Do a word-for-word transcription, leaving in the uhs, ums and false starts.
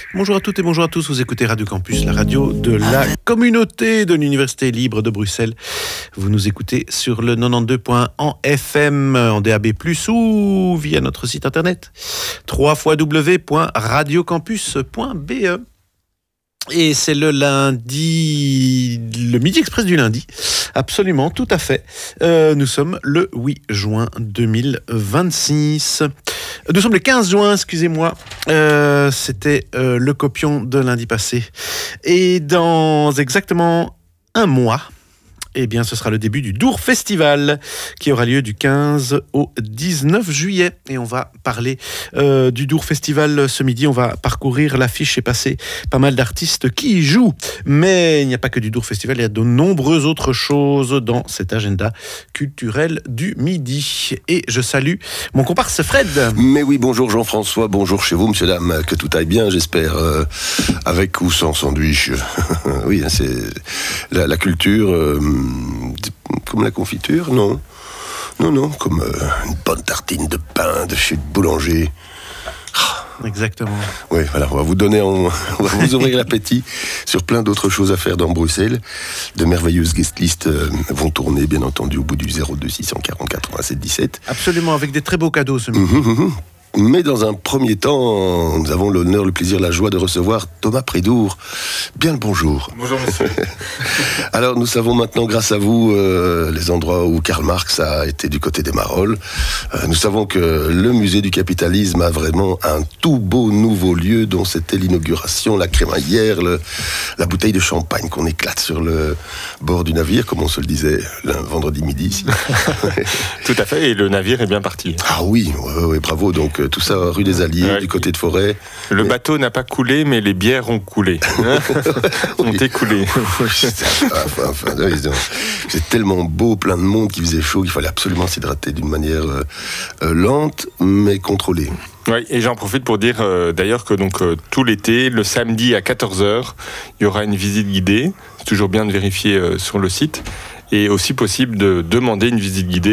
Bonjour à toutes et bonjour à tous, vous écoutez Radio Campus, la radio de la communauté de l'Université libre de Bruxelles. Vous nous écoutez sur le quatre-vingt-douze point un en F M, en D A B plus, ou via notre site internet w w w point radio campus point b e. Et c'est le lundi, le Midi Express du lundi. Absolument, tout à fait. Euh, nous sommes le huit juin deux mille vingt-six. Nous sommes le quinze juin, excusez-moi. Euh, c'était euh, le copion de lundi passé. Et dans exactement un mois, eh bien, ce sera le début du Dour Festival qui aura lieu du quinze au dix-neuf juillet. Et on va parler euh, du Dour Festival ce midi. On va parcourir l'affiche et passer pas mal d'artistes qui y jouent. Mais il n'y a pas que du Dour Festival, il y a de nombreuses autres choses dans cet agenda culturel du midi. Et je salue mon comparse Fred. Mais oui, bonjour Jean-François, bonjour chez vous, monsieur, dame, que tout aille bien, j'espère, euh, avec ou sans sandwich. Oui, c'est la, la culture... Euh, comme la confiture, non. Non, non, comme euh, une bonne tartine de pain de chez le boulanger. Exactement. Oui, voilà, on va vous donner, en, on va vous ouvrir l'appétit sur plein d'autres choses à faire dans Bruxelles. De merveilleuses guest lists euh, vont tourner, bien entendu, au bout du zéro deux six cent quarante quatre-vingt-sept dix-sept. Absolument, avec des très beaux cadeaux ce midi. Mmh, mmh. Mais dans un premier temps, nous avons l'honneur, le plaisir, la joie de recevoir Thomas Prédour. Bien le bonjour. Bonjour monsieur. Alors nous savons maintenant, grâce à vous, euh, les endroits où Karl Marx a été du côté des Marolles. Euh, nous savons que le musée du capitalisme a vraiment un tout beau nouveau lieu dont c'était l'inauguration, la crémaillère, le, la bouteille de champagne qu'on éclate sur le bord du navire, comme on se le disait le vendredi midi ici. Tout à fait, et le navire est bien parti. Ah oui, ouais, ouais, bravo. Donc tout ça rue des Alliés, ouais, du côté de Forêt. Le mais... bateau n'a pas coulé, mais les bières ont coulé. ont oui. écoulé. enfin, enfin, c'est tellement beau, plein de monde qui faisait chaud, qu'il fallait absolument s'hydrater d'une manière euh, euh, lente, mais contrôlée. Oui, et j'en profite pour dire euh, d'ailleurs que donc euh, tout l'été, le samedi à quatorze heures, il y aura une visite guidée. C'est toujours bien de vérifier euh, sur le site. Et aussi possible de demander une visite guidée